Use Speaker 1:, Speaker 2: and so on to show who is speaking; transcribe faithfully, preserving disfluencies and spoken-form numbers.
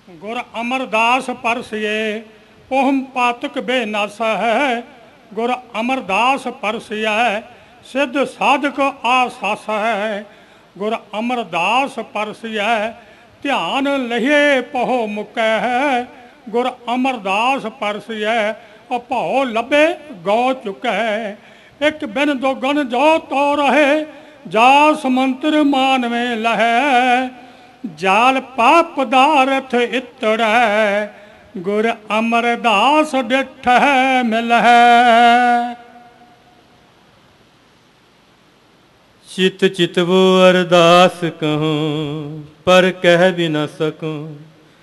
Speaker 1: गुर अमरदास परसिए ओहम पातक बेनासा है। गुर अमरदास परसिए सिद्ध साधक आसास है। गुर अमरदास परसिए ध्यान लहिए पहो मुकै है। गुर अमरदास परसिए भौ लभे गौ चुकै। एक बिन दो गण जो तो रहे जा समंतर मानवे लहै। जाल पाप पदारथ इतड़ै गुर अमरदास डिठ मिलहै।
Speaker 2: चित चितवो अरदास कहूँ पर कह भी न सकूँ।